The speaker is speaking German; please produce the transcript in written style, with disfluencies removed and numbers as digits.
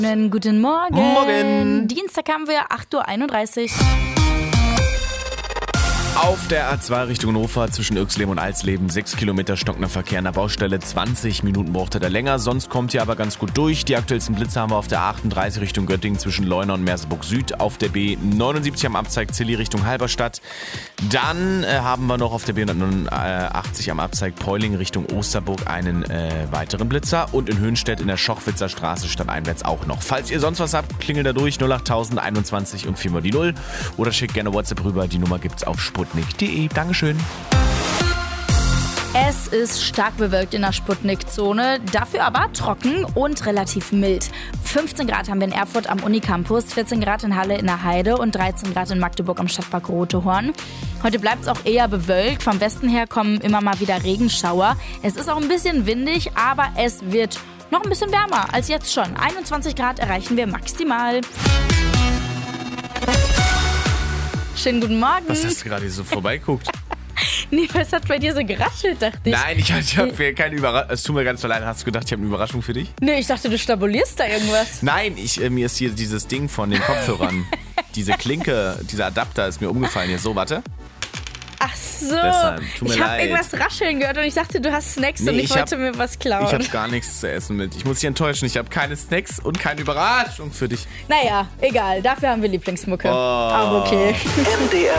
Guten Morgen. Morgen. Dienstag haben wir 8.31 Uhr. Auf der A2 Richtung Hannover zwischen Irxleben und Alsleben 6 Kilometer stockender Verkehr an der Baustelle. 20 Minuten braucht er länger, sonst kommt ihr aber ganz gut durch. Die aktuellsten Blitze haben wir auf der A38 Richtung Göttingen zwischen Leuna und Merseburg Süd. Auf der B79 am Abzweig Zilli Richtung Halberstadt. Dann haben wir noch auf der B189 am Abzweig Peuling Richtung Osterburg einen weiteren Blitzer. Und in Höhenstedt in der Schochwitzer Straße stadteinwärts auch noch. Falls ihr sonst was habt, klingelt da durch 08000 21 und 4 mal die 0. Oder schickt gerne WhatsApp rüber. Die Nummer gibt's auf sputnik.de. Dankeschön. Es ist stark bewölkt in der Sputnik-Zone, dafür aber trocken und relativ mild. 15 Grad haben wir in Erfurt am Unicampus, 14 Grad in Halle in der Heide und 13 Grad in Magdeburg am Stadtpark Rotehorn. Heute bleibt es auch eher bewölkt, vom Westen her kommen immer mal wieder Regenschauer. Es ist auch ein bisschen windig, aber es wird noch ein bisschen wärmer als jetzt schon. 21 Grad erreichen wir maximal. Schönen guten Morgen. Was hast du gerade so vorbeigeguckt? Nee, was hat bei dir so geraschelt, dachte ich. Nein, ich habe keine Überraschung. Es tut mir ganz leid. Hast du gedacht, ich habe eine Überraschung für dich? Nee, ich dachte, du stabulierst da irgendwas. Nein, mir ist hier dieses Ding von den Kopfhörern, diese Klinke, dieser Adapter ist mir umgefallen. Hier, so, warte. Ach so, Deshalb, tut mir ich habe leid. irgendwas rascheln gehört und ich dachte, du hast Snacks und ich wollte mir was klauen. Ich habe gar nichts zu essen mit. Ich muss dich enttäuschen, ich habe keine Snacks und keine Überraschung für dich. Naja, egal, dafür haben wir Lieblingsmucke. Aber okay. MDR